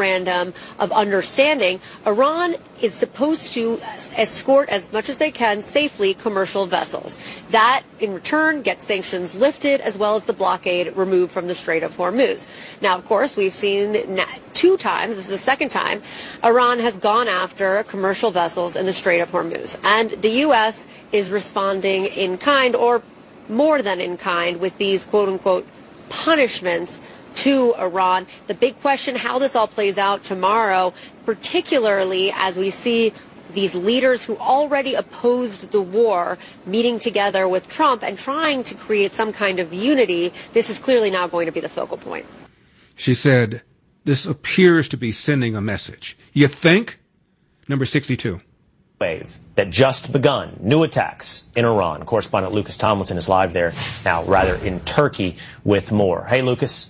memorandum of understanding, Iran is supposed to escort as much as they can safely commercial vessels. That, in return, gets sanctions lifted as well as the blockade removed from the Strait of Hormuz. Now, of course, we've seen 2 times, this is the second time, Iran has gone after commercial vessels in the Strait of Hormuz. And the U.S. is responding in kind, or more than in kind, with these quote-unquote punishments to Iran. The big question, how this all plays out tomorrow, particularly as we see these leaders who already opposed the war meeting together with Trump and trying to create some kind of unity. This is clearly now going to be the focal point. She said, this appears to be sending a message. You think? Number 62. Wave that just begun. New attacks in Iran. Correspondent Lucas Tomlinson is live there now, rather in Turkey, with more. Hey, Lucas.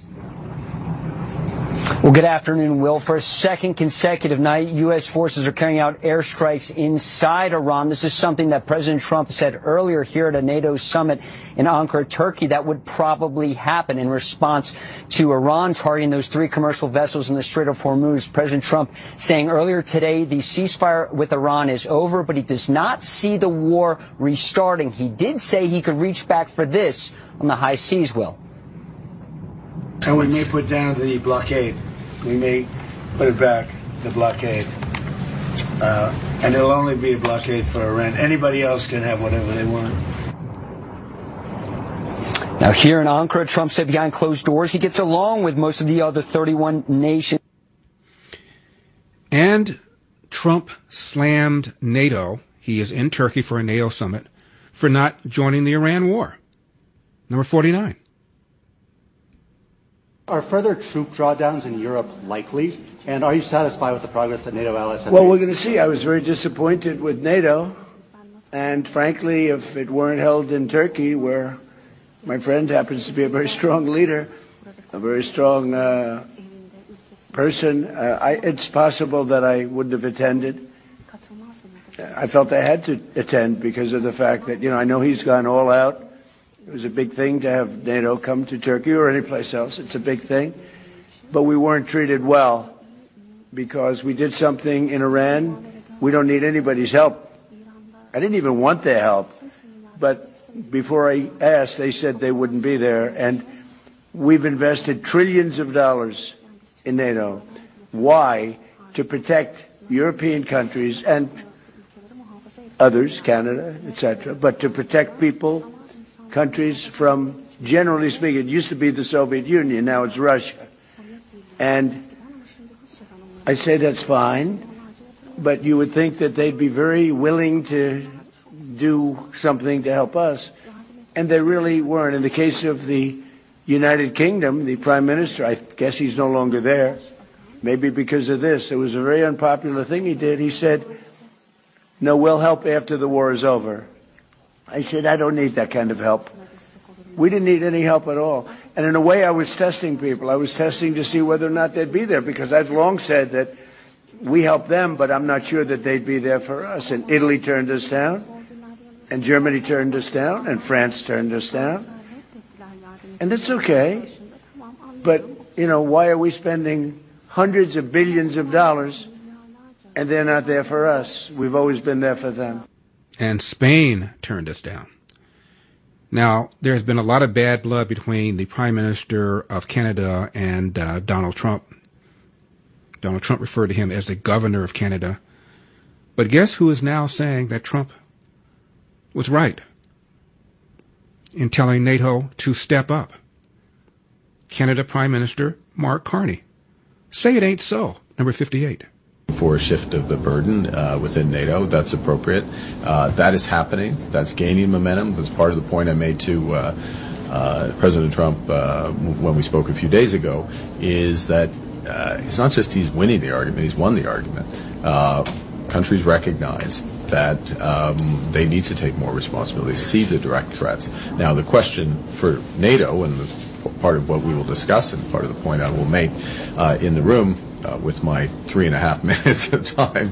Well, good afternoon, Will. For a second consecutive night, U.S. forces are carrying out airstrikes inside Iran. This is something that President Trump said earlier here at a NATO summit in Ankara, Turkey, that would probably happen in response to Iran targeting those 3 commercial vessels in the Strait of Hormuz. President Trump saying earlier today the ceasefire with Iran is over, but he does not see the war restarting. He did say he could reach back for this on the high seas, Will. And we may put down the blockade. We may put it back, the blockade. And it'll only be a blockade for Iran. Anybody else can have whatever they want. Now, here in Ankara, Trump said behind closed doors he gets along with most of the other 31 nations. And Trump slammed NATO. He is in Turkey for a NATO summit for not joining the Iran war. Number 49. Are further troop drawdowns in Europe likely? And are you satisfied with the progress that NATO allies have made? Well, we're going to see. I was very disappointed with NATO. And frankly, if it weren't held in Turkey, where my friend happens to be a very strong leader, a very strong person, it's possible that I wouldn't have attended. I felt I had to attend because of the fact that, I know he's gone all out. It was a big thing to have NATO come to Turkey or any place else. It's a big thing. But we weren't treated well because we did something in Iran. We don't need anybody's help. I didn't even want their help. But before I asked, they said they wouldn't be there. And we've invested trillions of dollars in NATO. Why? To protect European countries and others, Canada, etc., but to protect people, countries from, generally speaking, it used to be the Soviet Union, now it's Russia. And I say that's fine, but you would think that they'd be very willing to do something to help us. And they really weren't. In the case of the United Kingdom, the Prime Minister, I guess he's no longer there, maybe because of this. It was a very unpopular thing he did. He said, no, we'll help after the war is over. I said, I don't need that kind of help. We didn't need any help at all. And in a way, I was testing people. I was testing to see whether or not they'd be there, because I've long said that we helped them, but I'm not sure that they'd be there for us. And Italy turned us down, and Germany turned us down, and France turned us down. And it's okay. But, why are we spending hundreds of billions of dollars and they're not there for us? We've always been there for them. And Spain turned us down. Now, there's been a lot of bad blood between the Prime Minister of Canada and Donald Trump. Donald Trump referred to him as the governor of Canada. But guess who is now saying that Trump was right in telling NATO to step up? Canada Prime Minister Mark Carney. Say it ain't so. Number 58. For a shift of the burden within NATO, that's appropriate. That is happening. That's gaining momentum. That's part of the point I made to President Trump when we spoke a few days ago, is that it's not just he's winning the argument, he's won the argument. Countries recognize that they need to take more responsibility, see the direct threats. Now, the question for NATO, and part of what we will discuss and part of the point I will make in the room, with my 3.5 minutes of time.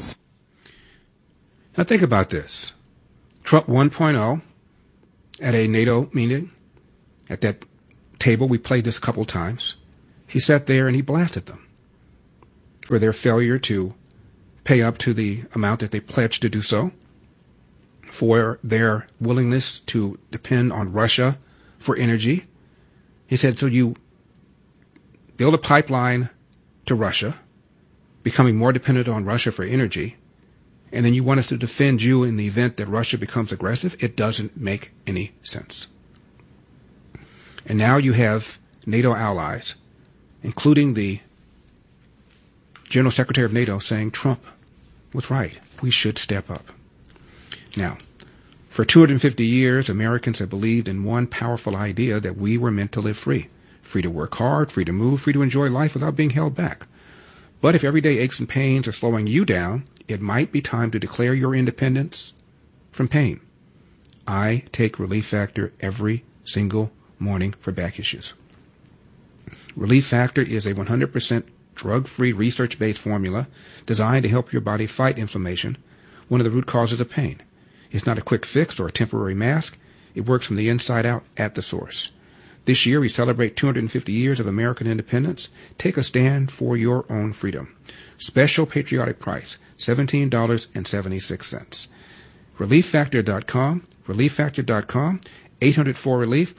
Now think about this. Trump 1.0 at a NATO meeting, at that table, we played this a couple times. He sat there and he blasted them. for their failure to pay up to the amount that they pledged to do so, for their willingness to depend on Russia for energy. He said, so you build a pipeline to Russia, becoming more dependent on Russia for energy, and then you want us to defend you in the event that Russia becomes aggressive? It doesn't make any sense. And now you have NATO allies, including the General Secretary of NATO, saying Trump was right. We should step up. Now, for 250 years, Americans have believed in one powerful idea, that we were meant to live free. Free to work hard, free to move, free to enjoy life without being held back. But if everyday aches and pains are slowing you down, it might be time to declare your independence from pain. I take Relief Factor every single morning for back issues. Relief Factor is a 100% drug-free, research-based formula designed to help your body fight inflammation, one of the root causes of pain. It's not a quick fix or a temporary mask. It works from the inside out at the source. This year, we celebrate 250 years of American independence. Take a stand for your own freedom. Special patriotic price, $17.76. ReliefFactor.com, ReliefFactor.com, 800-4RELIEF,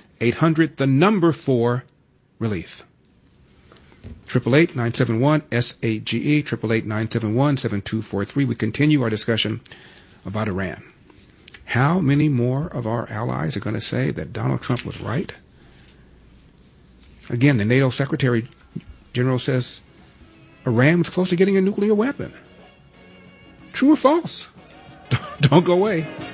800-4-RELIEF. 888-971-SAGE, 888-971-7243. We continue our discussion about Iran. How many more of our allies are going to say that Donald Trump was right? Again, the NATO Secretary General says Iran was close to getting a nuclear weapon. True or false? Don't go away.